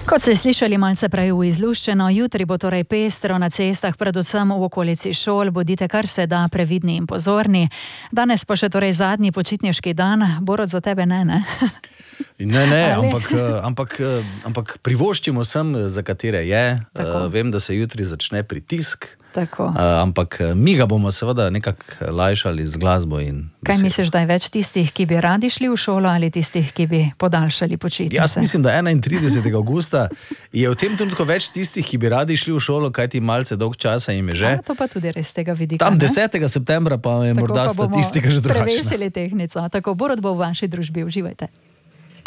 Kot ste slišali malce prej v izluščeno, jutri bo torej pestro na cestah, predvsem v okolici šol, bodite kar se da previdni in pozorni. Danes pa še torej zadnji počitniški dan, Borut, za tebe ne? Ne, ampak privoščimo sem, za katere je. Vem, da se jutri začne pritisk. Tako. Ampak mi ga bomo seveda nekako lajšali z glasbo in besedo. Kaj misliš, da je več tistih, ki bi radi šli v šolo ali tistih, ki bi podaljšali počitnice? Jaz mislim, da 31. augusta je v tem trenutku več tistih, ki bi radi šli v šolo, kajti malce dolg časa jim je že. To pa tudi res tega vidika. Tam 10. septembra pa je morda statistika že drugačna. Prevesili tehnico. Tako, Borut bo v vaši družbi. Uživajte.